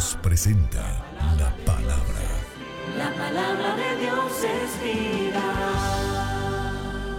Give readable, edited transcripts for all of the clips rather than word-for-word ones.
Jesús presenta la palabra. La palabra de Dios es vida.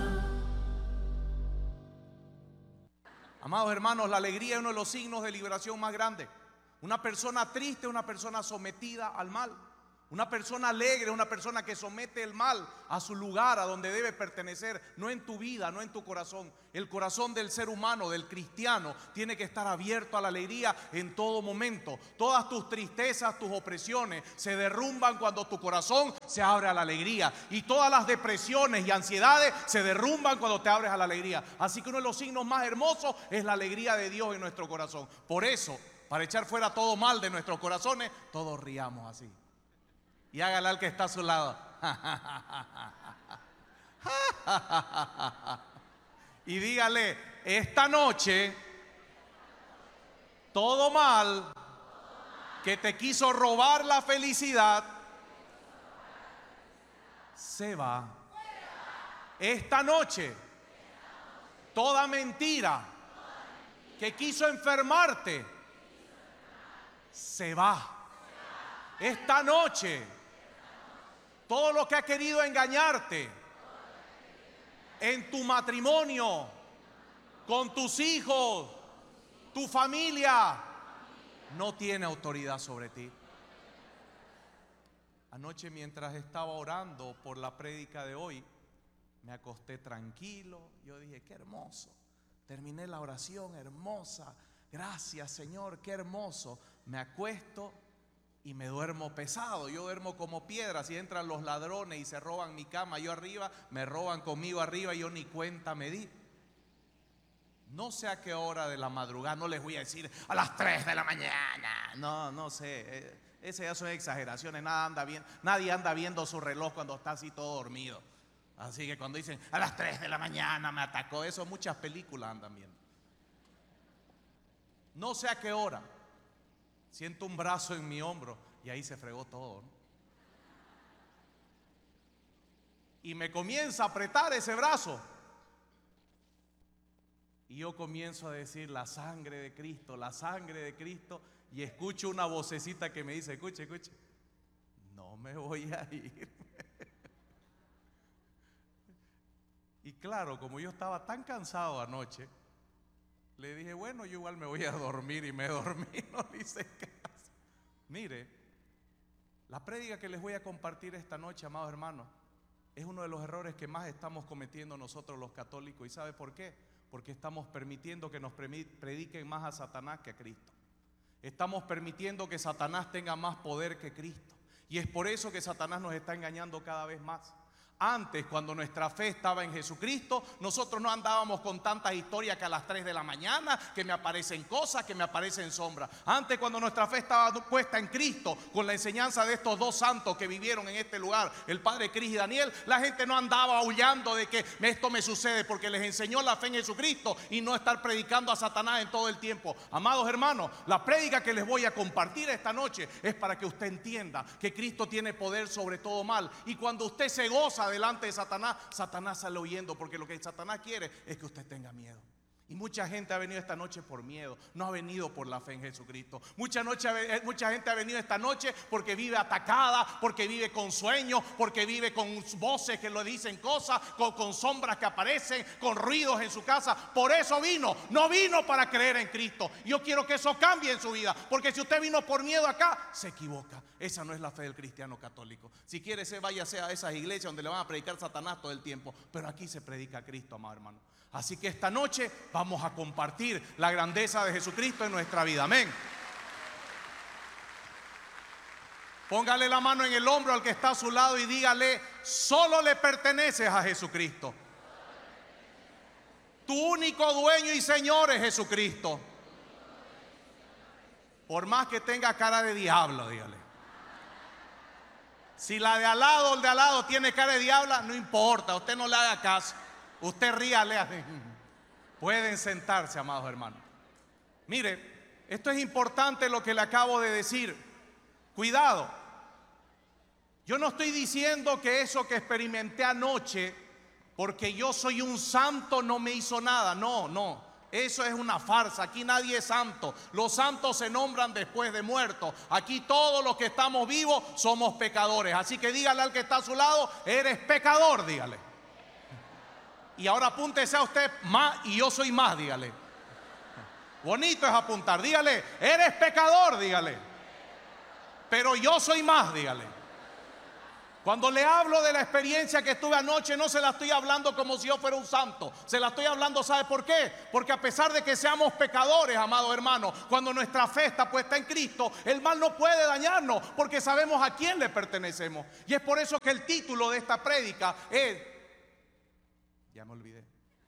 Amados hermanos, la alegría es uno de los signos de liberación más grandes. Una persona triste es una persona sometida al mal. Una persona alegre es una persona que somete el mal a su lugar, a donde debe pertenecer, no en tu vida, no en tu corazón. El corazón del ser humano, del cristiano, tiene que estar abierto a la alegría en todo momento. Todas tus tristezas, tus opresiones se derrumban cuando tu corazón se abre a la alegría. Y todas las depresiones y ansiedades se derrumban cuando te abres a la alegría. Así que uno de los signos más hermosos es la alegría de Dios en nuestro corazón. Por eso, para echar fuera todo mal de nuestros corazones, todos riamos así. Y hágale al que está a su lado. Y dígale: esta noche, todo mal que te quiso robar la felicidad, se va. Esta noche, toda mentira que quiso enfermarte, se va. Esta noche, todo lo que ha querido engañarte en tu matrimonio, con tus hijos, tu familia, no tiene autoridad sobre ti. Anoche, mientras estaba orando por la prédica de hoy, me acosté tranquilo. Yo dije: qué hermoso. Terminé la oración, hermosa. Gracias, Señor, qué hermoso. Me acuesto y me duermo pesado. Yo duermo como piedra. Si entran los ladrones y se roban mi cama, yo arriba, me roban conmigo arriba, yo ni cuenta me di. No sé a qué hora de la madrugada, no les voy a decir a las 3 de la mañana. No sé. Esas ya son exageraciones. Nadie anda viendo su reloj cuando está así todo dormido. Así que cuando dicen a las 3 de la mañana me atacó, eso muchas películas andan viendo. No sé a qué hora. Siento un brazo en mi hombro y ahí se fregó todo, ¿no? Y me comienza a apretar ese brazo. Y yo comienzo a decir: la sangre de Cristo, la sangre de Cristo. Y escucho una vocecita que me dice: escuche, no me voy a ir. Y claro, como yo estaba tan cansado anoche, le dije: bueno, yo igual me voy a dormir. Y me dormí, no le hice caso. Mire, la prédica que les voy a compartir esta noche, amados hermanos, es uno de los errores que más estamos cometiendo nosotros los católicos. ¿Y sabe por qué? Porque estamos permitiendo que nos prediquen más a Satanás que a Cristo. Estamos permitiendo que Satanás tenga más poder que Cristo. Y es por eso que Satanás nos está engañando cada vez más. Antes, cuando nuestra fe estaba en Jesucristo, nosotros no andábamos con tantas historias que a las 3 de la mañana, que me aparecen cosas, que me aparecen sombras. Antes, cuando nuestra fe estaba puesta en Cristo, con la enseñanza de estos dos santos que vivieron en este lugar, el Padre Cris y Daniel, la gente no andaba aullando de que esto me sucede, porque les enseñó la fe en Jesucristo y no estar predicando a Satanás en todo el tiempo. Amados hermanos, la prédica que les voy a compartir esta noche es para que usted entienda que Cristo tiene poder sobre todo mal. Y cuando usted se goza delante de Satanás, Satanás sale huyendo, porque lo que Satanás quiere es que usted tenga miedo. Y mucha gente ha venido esta noche por miedo, no ha venido por la fe en Jesucristo. Mucha gente ha venido esta noche porque vive atacada, porque vive con sueños, porque vive con voces que le dicen cosas, con sombras que aparecen, con ruidos en su casa. Por eso no vino para creer en Cristo. Yo quiero que eso cambie en su vida, porque si usted vino por miedo acá, se equivoca. Esa no es la fe del cristiano católico. Si quiere, váyase a esas iglesias donde le van a predicar Satanás todo el tiempo, pero aquí se predica a Cristo, amado hermano. Así que esta noche vamos a compartir la grandeza de Jesucristo en nuestra vida. Amén. Póngale la mano en el hombro al que está a su lado y dígale: solo le perteneces a Jesucristo. Tu único dueño y Señor es Jesucristo. Por más que tenga cara de diablo, dígale. Si la de al lado o el de al lado tiene cara de diabla, no importa, usted no le haga caso. Usted ríale. Pueden sentarse, amados hermanos. Mire, esto es importante lo que le acabo de decir. Cuidado. Yo no estoy diciendo que eso que experimenté anoche, porque yo soy un santo, no me hizo nada. No. Eso es una farsa. Aquí nadie es santo. Los santos se nombran después de muertos. Aquí todos los que estamos vivos somos pecadores. Así que dígale al que está a su lado: eres pecador, dígale. Y ahora apúntese a usted: más, y yo soy más, dígale. Bonito es apuntar. Dígale: eres pecador, dígale. Pero yo soy más, dígale. Cuando le hablo de la experiencia que tuve anoche, no se la estoy hablando como si yo fuera un santo. Se la estoy hablando, ¿sabe por qué? Porque a pesar de que seamos pecadores, amados hermanos, cuando nuestra fe está puesta en Cristo, el mal no puede dañarnos, porque sabemos a quién le pertenecemos. Y es por eso que el título de esta prédica es, ya me olvidé,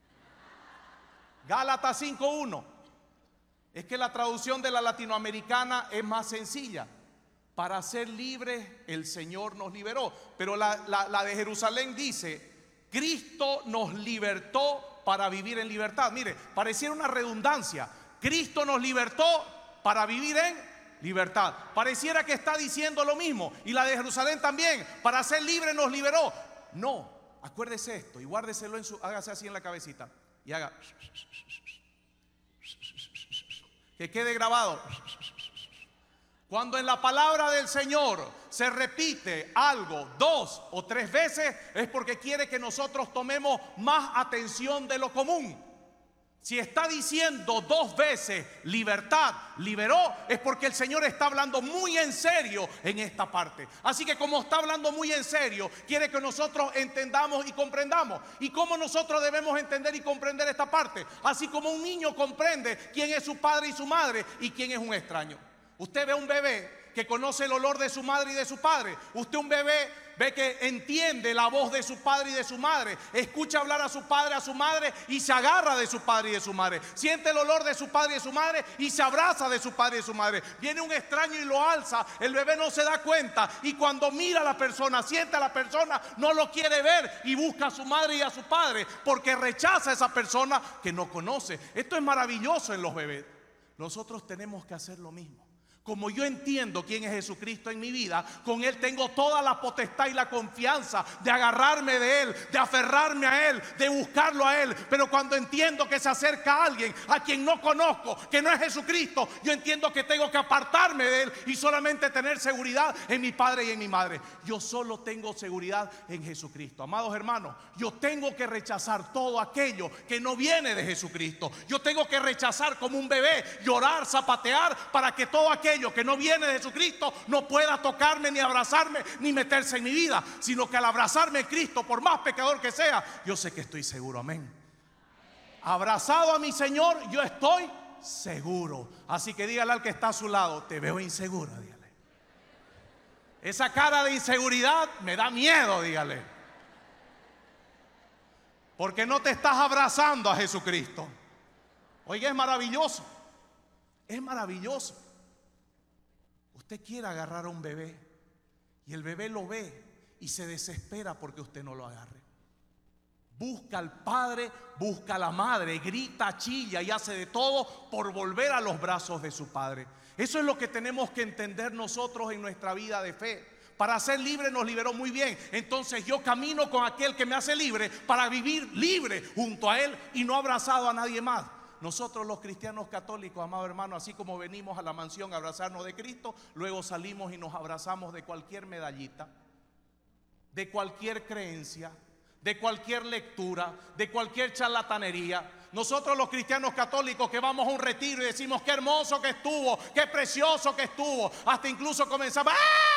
Gálatas 5:1. Es que la traducción de la latinoamericana es más sencilla. Para ser libres el Señor nos liberó. Pero la de Jerusalén dice: Cristo nos libertó para vivir en libertad. Mire, pareciera una redundancia. Cristo nos libertó para vivir en libertad. Pareciera que está diciendo lo mismo. Y la de Jerusalén también: para ser libre nos liberó. No, acuérdese esto y guárdeselo hágase así en la cabecita. Y haga que quede grabado. Cuando en la palabra del Señor se repite algo 2 o 3 veces, es porque quiere que nosotros tomemos más atención de lo común. Si está diciendo 2 veces libertad, liberó, es porque el Señor está hablando muy en serio en esta parte. Así que como está hablando muy en serio, quiere que nosotros entendamos y comprendamos. ¿Y cómo nosotros debemos entender y comprender esta parte? Así como un niño comprende quién es su padre y su madre y quién es un extraño. Usted ve un bebé que conoce el olor de su madre y de su padre. Usted un bebé ve que entiende la voz de su padre y de su madre. Escucha hablar a su padre, a su madre y se agarra de su padre y de su madre. Siente el olor de su padre y de su madre y se abraza de su padre y de su madre. Viene un extraño y lo alza. El bebé no se da cuenta y cuando mira a la persona, siente a la persona, no lo quiere ver y busca a su madre y a su padre porque rechaza a esa persona que no conoce. Esto es maravilloso en los bebés. Nosotros tenemos que hacer lo mismo. Como yo entiendo quién es Jesucristo en mi vida, con Él tengo toda la potestad y la confianza de agarrarme de Él, de aferrarme a Él, de buscarlo a Él. Pero cuando entiendo que se acerca a alguien a quien no conozco, que no es Jesucristo, yo entiendo que tengo que apartarme de Él y solamente tener seguridad en mi padre y en mi madre. Yo solo tengo seguridad en Jesucristo. Amados hermanos, yo tengo que rechazar todo aquello que no viene de Jesucristo. Yo tengo que rechazar como un bebé, llorar, zapatear, para que todo aquello que no viene de Jesucristo no pueda tocarme, ni abrazarme, ni meterse en mi vida, sino que al abrazarme en Cristo, por más pecador que sea, yo sé que estoy seguro. Amén. Abrazado a mi Señor, yo estoy seguro. Así que dígale al que está a su lado: te veo inseguro, dígale. Esa cara de inseguridad me da miedo, dígale, porque no te estás abrazando a Jesucristo. Oiga, es maravilloso. Es maravilloso. Usted quiere agarrar a un bebé y el bebé lo ve y se desespera porque usted no lo agarre. Busca al padre, busca a la madre, grita, chilla y hace de todo por volver a los brazos de su padre. Eso es lo que tenemos que entender nosotros en nuestra vida de fe. Para ser libre nos liberó, muy bien. Entonces yo camino con aquel que me hace libre para vivir libre junto a Él y no abrazado a nadie más. Nosotros los cristianos católicos, amados hermanos, así como venimos a la mansión a abrazarnos de Cristo, luego salimos y nos abrazamos de cualquier medallita, de cualquier creencia, de cualquier lectura, de cualquier charlatanería. Nosotros los cristianos católicos que vamos a un retiro y decimos: qué hermoso que estuvo, qué precioso que estuvo. Hasta incluso comenzamos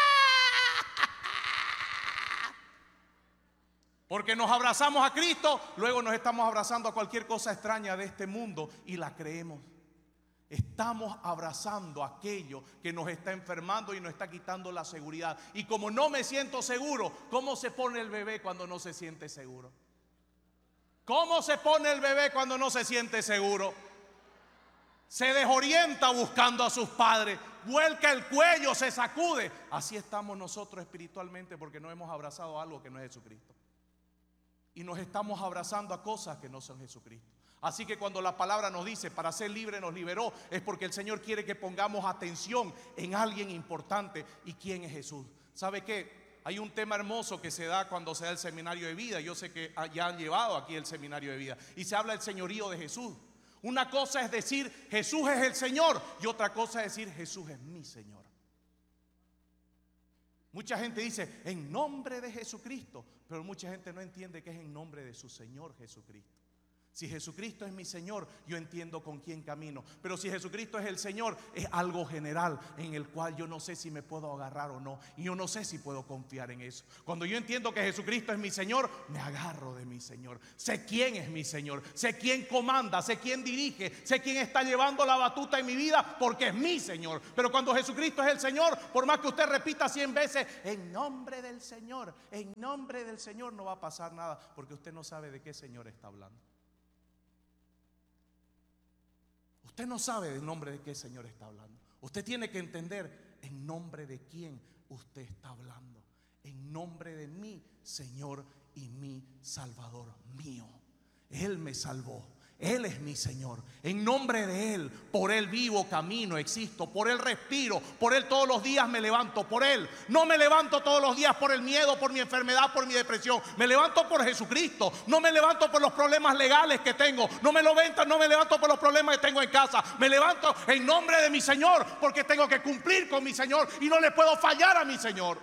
porque nos abrazamos a Cristo, luego nos estamos abrazando a cualquier cosa extraña de este mundo y la creemos. Estamos abrazando aquello que nos está enfermando y nos está quitando la seguridad. Y como no me siento seguro, ¿cómo se pone el bebé cuando no se siente seguro? ¿Cómo se pone el bebé cuando no se siente seguro? Se desorienta buscando a sus padres, vuelca el cuello, se sacude. Así estamos nosotros espiritualmente porque no hemos abrazado algo que no es Jesucristo. Y nos estamos abrazando a cosas que no son Jesucristo. Así que cuando la palabra nos dice: para ser libre nos liberó, es porque el Señor quiere que pongamos atención en alguien importante. ¿Y quién es Jesús? ¿Sabe qué? Hay un tema hermoso que se da cuando se da el seminario de vida. Yo sé que ya han llevado aquí el seminario de vida y se habla del señorío de Jesús. Una cosa es decir Jesús es el Señor y otra cosa es decir Jesús es mi Señor. Mucha gente dice en nombre de Jesucristo, pero mucha gente no entiende que es en nombre de su Señor Jesucristo. Si Jesucristo es mi Señor, yo entiendo con quién camino. Pero si Jesucristo es el Señor, es algo general en el cual yo no sé si me puedo agarrar o no. Y yo no sé si puedo confiar en eso. Cuando yo entiendo que Jesucristo es mi Señor, me agarro de mi Señor. Sé quién es mi Señor, sé quién comanda, sé quién dirige, sé quién está llevando la batuta en mi vida, porque es mi Señor. Pero cuando Jesucristo es el Señor, por más que usted repita 100 veces en nombre del Señor, en nombre del Señor, no va a pasar nada, porque usted no sabe de qué Señor está hablando. Usted no sabe del nombre de qué Señor está hablando. Usted tiene que entender en nombre de quién usted está hablando. En nombre de mi Señor y mi Salvador mío. Él me salvó. Él es mi Señor. En nombre de Él, por Él vivo, camino, existo. Por Él respiro. Por Él todos los días me levanto. Por Él no me levanto todos los días por el miedo, por mi enfermedad, por mi depresión. Me levanto por Jesucristo. No me levanto por los problemas legales que tengo. No me levanto por los problemas que tengo en casa. Me levanto en nombre de mi Señor, porque tengo que cumplir con mi Señor y no le puedo fallar a mi Señor.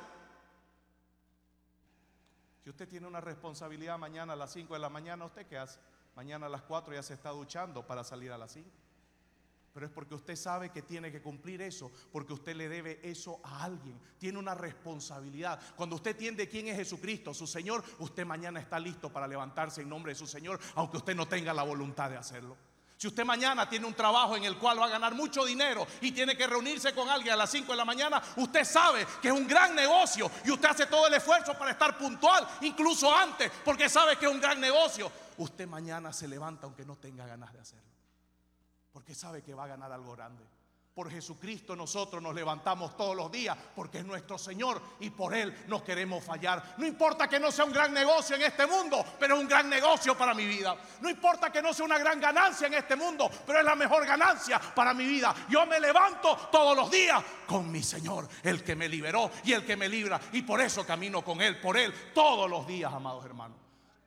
Si usted tiene una responsabilidad mañana a las 5 de la mañana, ¿usted qué hace? Mañana a las 4 ya se está duchando para salir a las 5. Pero es porque usted sabe que tiene que cumplir eso, porque usted le debe eso a alguien. Tiene una responsabilidad. Cuando usted entiende quién es Jesucristo, su Señor, usted mañana está listo para levantarse en nombre de su Señor, aunque usted no tenga la voluntad de hacerlo. Si usted mañana tiene un trabajo en el cual va a ganar mucho dinero y tiene que reunirse con alguien a las 5 de la mañana, usted sabe que es un gran negocio y usted hace todo el esfuerzo para estar puntual, incluso antes, porque sabe que es un gran negocio. Usted mañana se levanta aunque no tenga ganas de hacerlo, porque sabe que va a ganar algo grande. Por Jesucristo nosotros nos levantamos todos los días, porque es nuestro Señor y por Él no queremos fallar. No importa que no sea un gran negocio en este mundo, pero es un gran negocio para mi vida. No importa que no sea una gran ganancia en este mundo, pero es la mejor ganancia para mi vida. Yo me levanto todos los días con mi Señor, el que me liberó y el que me libra, y por eso camino con Él, por Él todos los días, amados hermanos.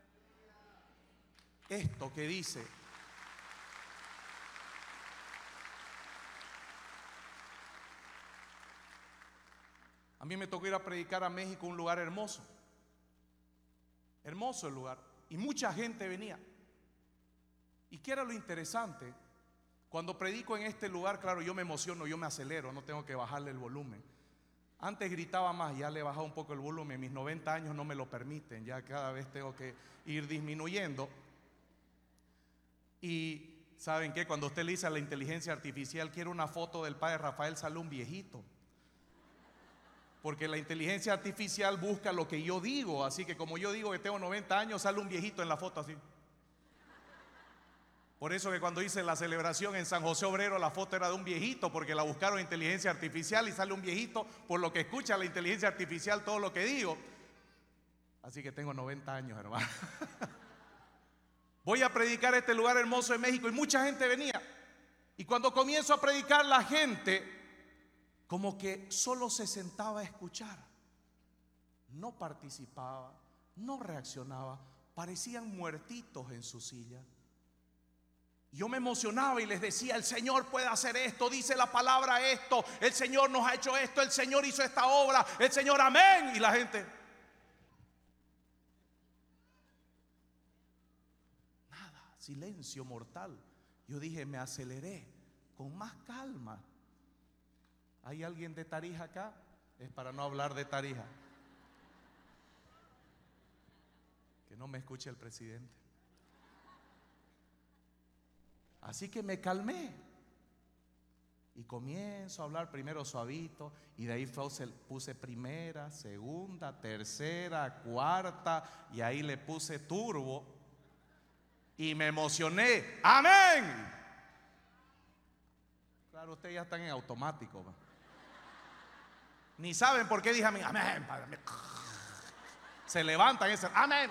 Esto que dice: a mí me tocó ir a predicar a México, un lugar hermoso. Hermoso el lugar. Y mucha gente venía. ¿Y qué era lo interesante? Cuando predico en este lugar, claro, yo me emociono, yo me acelero, no tengo que bajarle el volumen. Antes gritaba más, ya le he bajado un poco el volumen. Mis 90 años no me lo permiten, ya cada vez tengo que ir disminuyendo. Y ¿saben qué? Cuando usted le dice a la inteligencia artificial, quiero una foto del padre Rafael, sale un viejito. Porque la inteligencia artificial busca lo que yo digo. Así que como yo digo que tengo 90 años, sale un viejito en la foto así. Por eso que cuando hice la celebración en San José Obrero, la foto era de un viejito, porque la buscaron en inteligencia artificial y sale un viejito, por lo que escucha la inteligencia artificial todo lo que digo. Así que tengo 90 años, hermano. Voy a predicar este lugar hermoso en México y mucha gente venía. Y cuando comienzo a predicar, la gente como que solo se sentaba a escuchar. No participaba, no reaccionaba, parecían muertitos en su silla. Yo me emocionaba y les decía: el Señor puede hacer esto, dice la palabra esto, el Señor nos ha hecho esto, el Señor hizo esta obra, el Señor, amén. Y la gente, nada, silencio mortal. Yo dije, me aceleré, con más calma. ¿Hay alguien de Tarija acá? Es para no hablar de Tarija. Que no me escuche el presidente. Así que me calmé y comienzo a hablar primero suavito, y de ahí puse primera, segunda, tercera, cuarta, y ahí le puse turbo y me emocioné. ¡Amén! Claro, ustedes ya están en automático, ¿va? Ni saben por qué dije amén. Amén, Padre. Se levantan y dicen amén.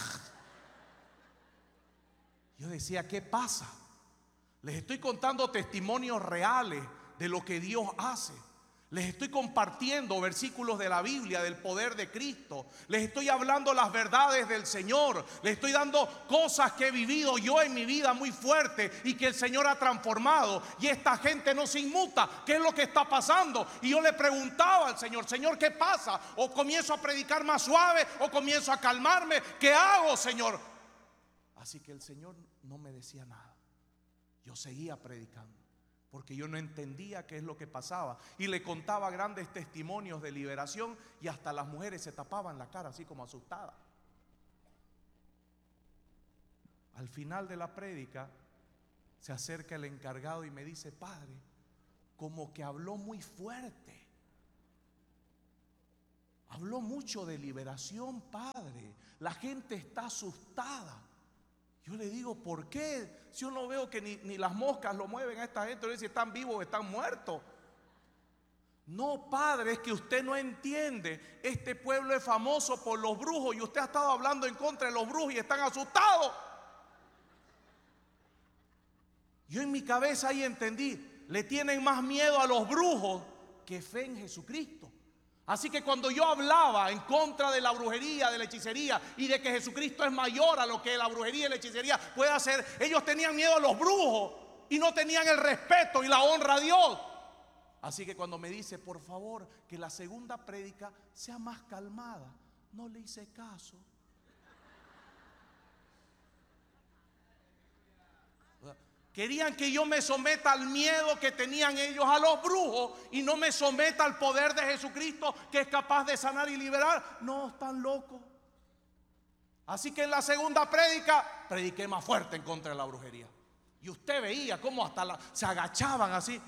Yo decía, ¿qué pasa? Les estoy contando testimonios reales de lo que Dios hace. Les estoy compartiendo versículos de la Biblia, del poder de Cristo. Les estoy hablando las verdades del Señor. Les estoy dando cosas que he vivido yo en mi vida muy fuerte y que el Señor ha transformado. Y esta gente no se inmuta. ¿Qué es lo que está pasando? Y yo le preguntaba al Señor, Señor, ¿qué pasa? O comienzo a predicar más suave, o comienzo a calmarme. ¿Qué hago, Señor? Así que el Señor no me decía nada. Yo seguía predicando, porque yo no entendía qué es lo que pasaba. Y le contaba grandes testimonios de liberación, y hasta las mujeres se tapaban la cara así como asustadas. Al final de la prédica se acerca el encargado y me dice: padre, como que habló muy fuerte. Habló mucho de liberación, padre. La gente está asustada. Yo le digo: ¿por qué? Si yo no veo que ni las moscas lo mueven a esta gente, no sé si están vivos o están muertos. No, padre, es que usted no entiende. Este pueblo es famoso por los brujos y usted ha estado hablando en contra de los brujos y están asustados. Yo en mi cabeza ahí entendí: le tienen más miedo a los brujos que fe en Jesucristo. Así que cuando yo hablaba en contra de la brujería, de la hechicería y de que Jesucristo es mayor a lo que la brujería y la hechicería puede hacer, ellos tenían miedo a los brujos y no tenían el respeto y la honra a Dios. Así que cuando me dice: por favor, que la segunda prédica sea más calmada, no le hice caso. Querían que yo me someta al miedo que tenían ellos a los brujos y no me someta al poder de Jesucristo, que es capaz de sanar y liberar. No, están locos. Así que en la segunda prédica prediqué más fuerte en contra de la brujería. Y usted veía cómo hasta se agachaban así.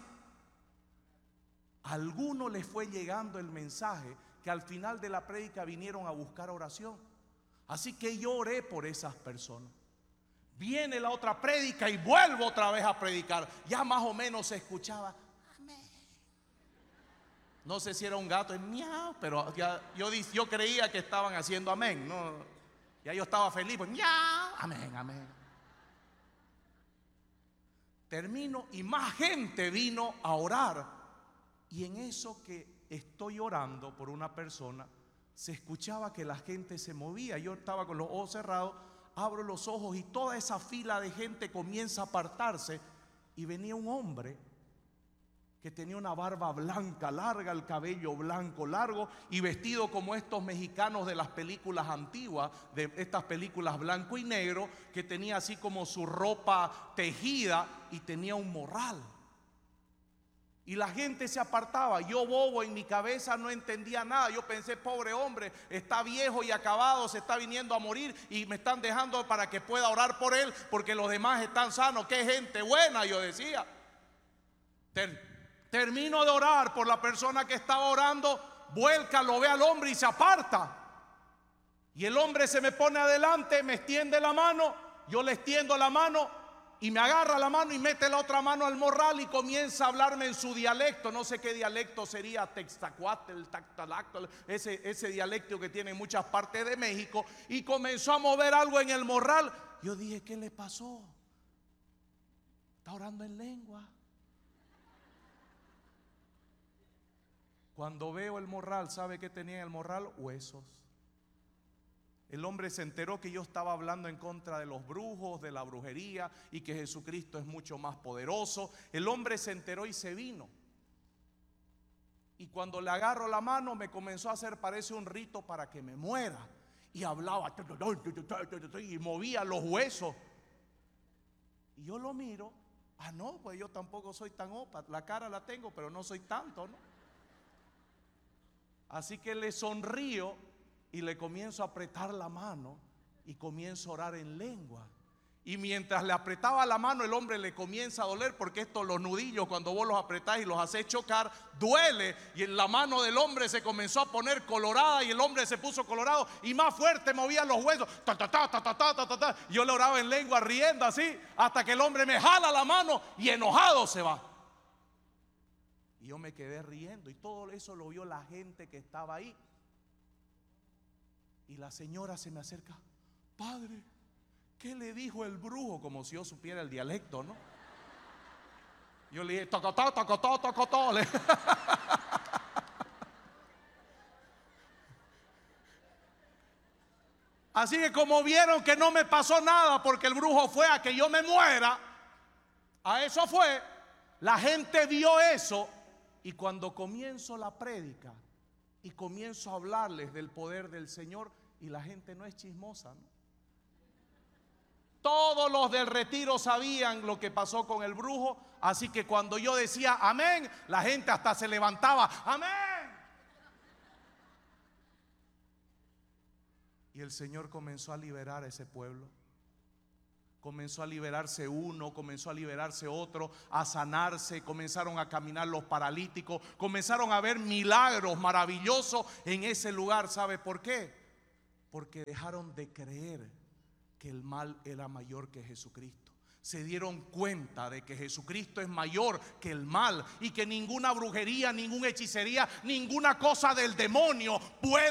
A algunos les fue llegando el mensaje que al final de la prédica vinieron a buscar oración. Así que yo oré por esas personas. Viene la otra prédica y vuelvo otra vez a predicar. Ya más o menos se escuchaba amén. No sé si era un gato en miau, pero ya, yo creía que estaban haciendo amén, ¿no? Ya yo estaba feliz, pues miau, amén, amén. Termino y más gente vino a orar. Y en eso que estoy orando por una persona, se escuchaba que la gente se movía. Yo estaba con los ojos cerrados. Abro los ojos y toda esa fila de gente comienza a apartarse. Y venía un hombre que tenía una barba blanca, larga, el cabello blanco, largo, y vestido como estos mexicanos de las películas antiguas, de estas películas blanco y negro, que tenía así como su ropa tejida y tenía un morral. Y la gente se apartaba. Yo, bobo, en mi cabeza no entendía nada. Yo pensé: pobre hombre, está viejo y acabado, se está viniendo a morir y me están dejando para que pueda orar por él, porque los demás están sanos. Qué gente buena, yo decía. Termino de orar por la persona que estaba orando, vuelca, lo ve al hombre y se aparta. Y el hombre se me pone adelante, me extiende la mano, yo le extiendo la mano y me agarra la mano y mete la otra mano al morral y comienza a hablarme en su dialecto. No sé qué dialecto sería, Textacuatl, Tactalactl, ese dialecto que tiene en muchas partes de México. Y comenzó a mover algo en el morral. Yo dije: ¿qué le pasó? Está orando en lengua. Cuando veo el morral, ¿sabe qué tenía en el morral? Huesos. El hombre se enteró que yo estaba hablando en contra de los brujos, de la brujería, y que Jesucristo es mucho más poderoso. El hombre se enteró y se vino. Y cuando le agarro la mano, me comenzó a hacer, parece un rito para que me muera. Y hablaba y movía los huesos. Y yo lo miro. Ah, no, pues yo tampoco soy tan opa. La cara la tengo, pero no soy tanto, ¿no? Así que le sonrío y le comienzo a apretar la mano y comienzo a orar en lengua. Y mientras le apretaba la mano, el hombre le comienza a doler, porque estos, los nudillos, cuando vos los apretás y los haces chocar, duele. Y en la mano del hombre se comenzó a poner colorada, y el hombre se puso colorado y más fuerte movía los huesos. Yo le oraba en lengua riendo así, hasta que el hombre me jala la mano y enojado se va. Y yo me quedé riendo, y todo eso lo vio la gente que estaba ahí. Y la señora se me acerca: padre, ¿qué le dijo el brujo? Como si yo supiera el dialecto, ¿no? Yo le dije: tocotó, tocotó, tocotó. Así que como vieron que no me pasó nada porque el brujo fue a que yo me muera, a eso fue, la gente vio eso. Y cuando comienzo la prédica y comienzo a hablarles del poder del Señor, y la gente no es chismosa, ¿no? Todos los del retiro sabían lo que pasó con el brujo, así que cuando yo decía amén, la gente hasta se levantaba, amén. Y el Señor comenzó a liberar a ese pueblo. Comenzó a liberarse uno, comenzó a liberarse otro, a sanarse, comenzaron a caminar los paralíticos, comenzaron a ver milagros maravillosos en ese lugar. ¿Sabe por qué? Porque dejaron de creer que el mal era mayor que Jesucristo. Se dieron cuenta de que Jesucristo es mayor que el mal y que ninguna brujería, ninguna hechicería, ninguna cosa del demonio puede